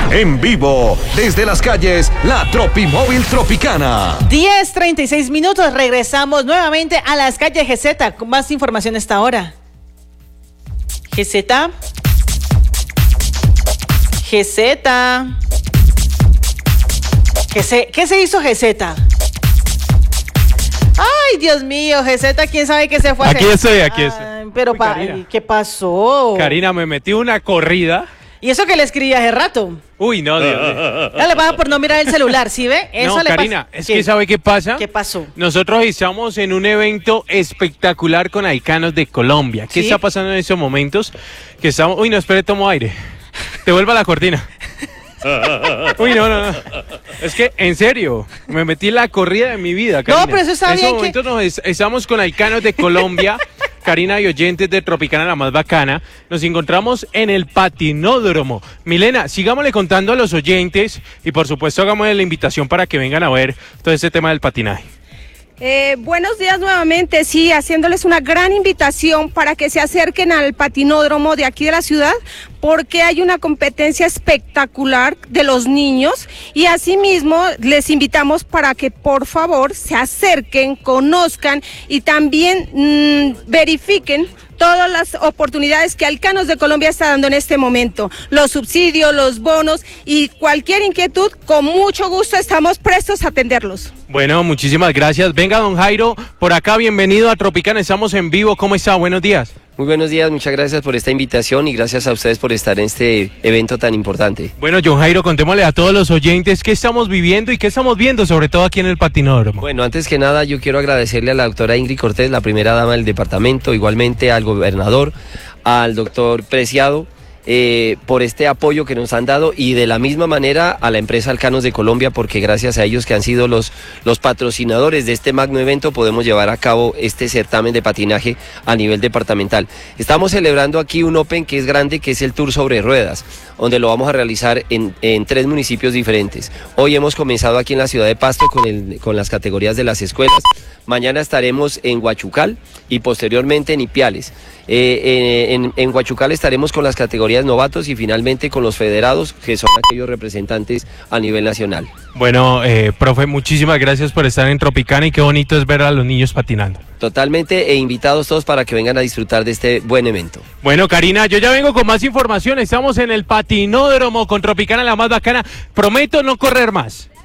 En vivo, desde las calles, la Tropimóvil Tropicana. 10:36 minutos, regresamos nuevamente a las calles GZ. Con más información a esta hora. GZ. ¿Qué se hizo GZ? Ay, Dios mío, GZ, ¿quién sabe qué se fue? Aquí estoy. Pero, ¿qué pasó? Karina, me metí una corrida. ¿Y eso que le escribí hace rato? Uy, no, Dios mío. Ya le pasa por no mirar el celular, ¿sí ve? Eso No, le Karina, pasa. es que ¿sabe qué pasa? ¿Qué pasó? Nosotros estamos en un evento espectacular con Aicanos de Colombia. ¿Qué ¿Sí? está pasando en estos momentos? Que estamos... Uy, no, espere, tomo aire. Te vuelvo a la cortina. Uy, no. Es que, en serio, me metí la corrida de mi vida, Karina. No, pero eso está en bien. En estos momentos estamos con Aicanos de Colombia, Karina y oyentes de Tropicana, la más bacana. Nos encontramos en el patinódromo. Milena, sigámosle contando a los oyentes y, por supuesto, hagámosle la invitación para que vengan a ver todo este tema del patinaje. Buenos días nuevamente, sí, haciéndoles una gran invitación para que se acerquen al patinódromo de aquí de la ciudad, porque hay una competencia espectacular de los niños y asimismo les invitamos para que por favor se acerquen, conozcan y también verifiquen todas las oportunidades que Aicanos de Colombia está dando en este momento, los subsidios, los bonos y cualquier inquietud, con mucho gusto estamos prestos a atenderlos. Bueno, muchísimas gracias. Venga, don Jairo, por acá, bienvenido a Tropicana, estamos en vivo. ¿Cómo está? Buenos días. Muy buenos días, muchas gracias por esta invitación y gracias a ustedes por estar en este evento tan importante. Bueno, John Jairo, contémosle a todos los oyentes qué estamos viviendo y qué estamos viendo, sobre todo aquí en el patinódromo. Bueno, antes que nada yo quiero agradecerle a la doctora Ingrid Cortés, la primera dama del departamento, igualmente al gobernador, al doctor Preciado, por este apoyo que nos han dado y de la misma manera a la empresa Aicanos de Colombia, porque gracias a ellos que han sido los patrocinadores de este magno evento podemos llevar a cabo este certamen de patinaje a nivel departamental. Estamos celebrando aquí un Open que es grande, que es el Tour sobre Ruedas, donde lo vamos a realizar en 3 municipios diferentes. Hoy hemos comenzado aquí en la ciudad de Pasto con las categorías de las escuelas. Mañana estaremos en Huachucal y posteriormente en Ipiales. En Huachucal estaremos con las categorías novatos y finalmente con los federados, que son aquellos representantes a nivel nacional. Bueno, profe, muchísimas gracias por estar en Tropicana y qué bonito es ver a los niños patinando. Totalmente, invitados todos para que vengan a disfrutar de este buen evento. Bueno, Karina, yo ya vengo con más información. Estamos en el patinódromo con Tropicana, la más bacana. Prometo no correr más.